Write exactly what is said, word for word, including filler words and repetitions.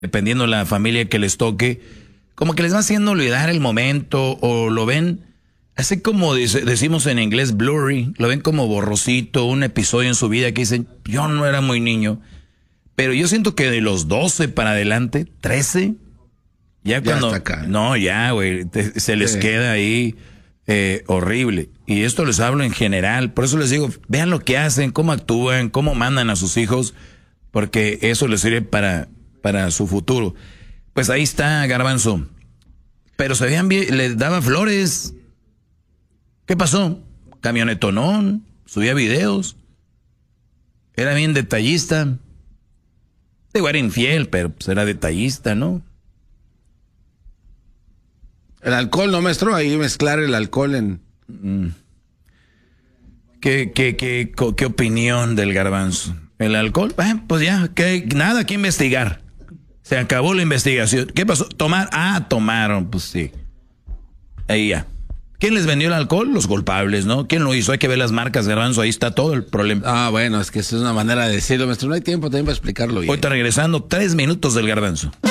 dependiendo de la familia que les toque, como que les va haciendo olvidar el momento o lo ven, así como dice, decimos en inglés blurry, lo ven como borrosito, un episodio en su vida que dicen, yo no era muy niño, pero yo siento que de los doce para adelante, trece, ya, ya cuando, está acá. No, ya, güey, se les sí. queda ahí eh, horrible. Y esto les hablo en general, por eso les digo, vean lo que hacen, cómo actúan, cómo mandan a sus hijos, porque eso les sirve para, para su futuro. Pues ahí está, Garbanzo. Pero se veían bien, les daba flores. ¿Qué pasó? Camionetonón, subía videos. Era bien detallista. Digo, era infiel, pero pues era detallista, ¿no? El alcohol, ¿no, maestro? Ahí mezclar el alcohol en... Mm. ¿Qué, qué, qué, qué opinión del Garbanzo? ¿El alcohol? Eh, pues ya, que nada que investigar. Se acabó la investigación. ¿Qué pasó? ¿Tomar? Ah, tomaron, pues sí. Ahí ya. ¿Quién les vendió el alcohol? Los culpables, ¿no? ¿Quién lo hizo? Hay que ver las marcas, Garbanzo, ahí está todo el problema. Ah, bueno, es que eso es una manera de decirlo, maestro. No hay tiempo también para explicarlo bien. Hoy está regresando tres minutos del Garbanzo.